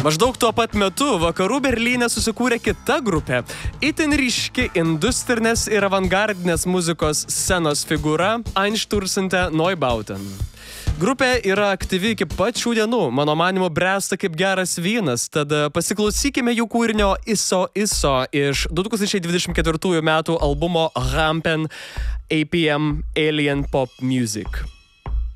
Maždaug tuo pat metu vakarų Berlyne susikūrė kita grupė, itin ryški industrinės ir avangardinės muzikos scenos figūra Einstürzende Neubauten. Grupė yra aktyvi iki pat šių dienų, mano manymu bręsta kaip geras vynas, tad pasiklausykime jų kūrinio Isso Isso iš 2024 metų albumo Rampen APM Alien Pop Music.